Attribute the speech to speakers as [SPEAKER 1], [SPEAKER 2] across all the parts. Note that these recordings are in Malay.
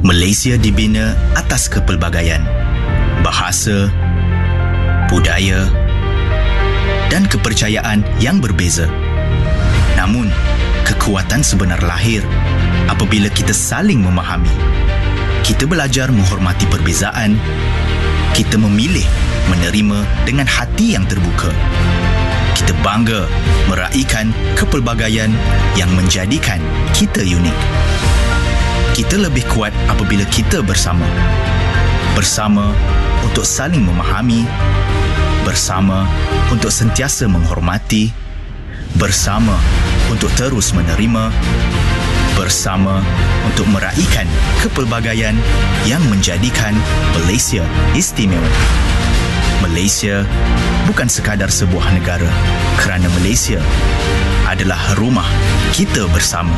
[SPEAKER 1] Malaysia dibina atas kepelbagaian, bahasa, budaya dan kepercayaan yang berbeza. Namun, kekuatan sebenar lahir apabila kita saling memahami. Kita belajar menghormati perbezaan. Kita memilih menerima dengan hati yang terbuka. Kita bangga meraihkan kepelbagaian yang menjadikan kita unik. Kita lebih kuat apabila kita bersama. Bersama untuk saling memahami. Bersama untuk sentiasa menghormati. Bersama untuk terus menerima. Bersama untuk meraihkan kepelbagaian yang menjadikan Malaysia istimewa. Malaysia bukan sekadar sebuah negara, kerana Malaysia adalah rumah kita bersama.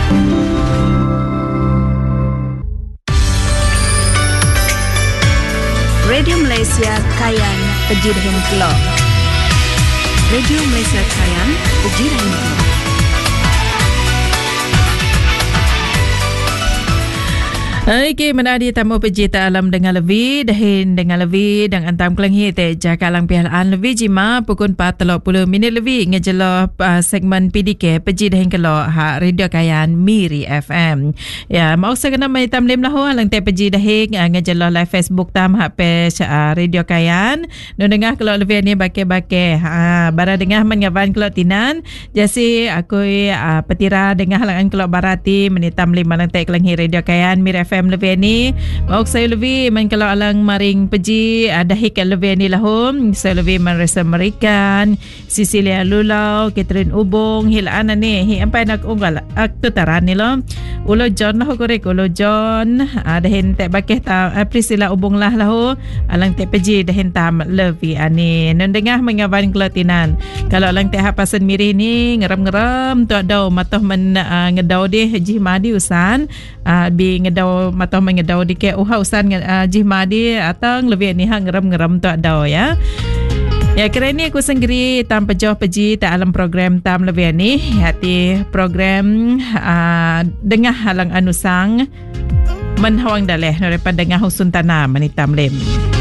[SPEAKER 2] Radio Malaysia Kayan Pejidahin Kelor. Radio Malaysia Kayan Pejidahin Kelor. Okey, menadi tamu pejita alam dengan lebih dahin dengan lebih dan antam kelenghi te jakalang pihalaan lebih jima pukul 4:30 lebih ngejelah segmen PDK peji dahin kelok ha Radio Kayan Miri FM. Ya, mau sekena mai tam lem lahu lang te peji dahin ngejelah live Facebook tam ha page Radio Kayan. No dengah kelok lebih ni bake-bake bara dengah mengawan kelok tinan. Jasi aku petira dengah lang kelok barati menitam lima lang te kelenghi Radio Kayan Miri FM lebih ni mau saya lebih men kalau alang maring peji ada hik lebih ni lahum saya lebih merasa merikan Cecilia Lulau Catherine Ubong hilaan ni hi ampai nak unggal aktaran ni lo ulo John lah korek ulo John ada hente bakeh ta Priscilla Ubong lah lahu alang te peji dah hentam lebih ani nun dengah mengawan kelatinan kalau alang te hapasan miri ni ngeram-ngeram tu ada matoh men ngedau deh Haji Madi usan bi ngedau matoh mengedau di ke usan Haji Madi atang lebih ni hang ngeram-ngeram tu ada ya. Ya, kira ni aku sendiri tanpa jauh peji tak alam program tam lebih ni hati program dengah halang anusang menhawang daleh daripada dengah husun tanah menitam lem.